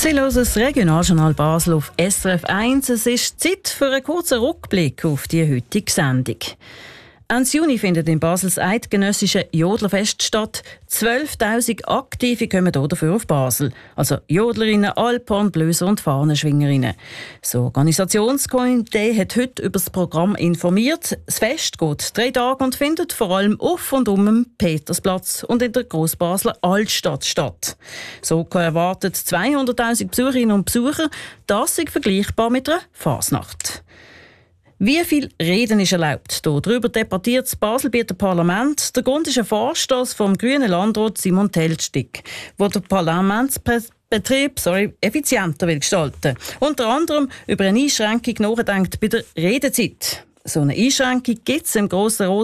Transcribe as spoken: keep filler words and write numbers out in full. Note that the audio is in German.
Sie hören das Regionaljournal Basel auf S R F eins. Es ist Zeit für einen kurzen Rückblick auf die heutige Sendung. Ende Juni findet in Basel das eidgenössische Jodlerfest statt. zwölftausend Aktive kommen hier dafür auf Basel. Also Jodlerinnen, Alphorn, Blöser und Fahnenschwingerinnen. Das Organisationskomitee hat heute über das Programm informiert. Das Fest geht drei Tage und findet vor allem auf und um den Petersplatz und in der Grossbasler Altstadt statt. So erwarten zweihunderttausend Besucherinnen und Besucher. Das ist vergleichbar mit einer Fasnacht. Wie viel Reden ist erlaubt? Darüber debattiert das Baselbieter Parlament. Der Grund ist ein Vorstoss vom grünen Landrat Simon Teltstig, der den Parlamentsbetrieb sorry, effizienter will gestalten. Unter anderem über eine Einschränkung nachdenkt bei der Redezeit. So eine Einschränkung gibt es im Grossen Rat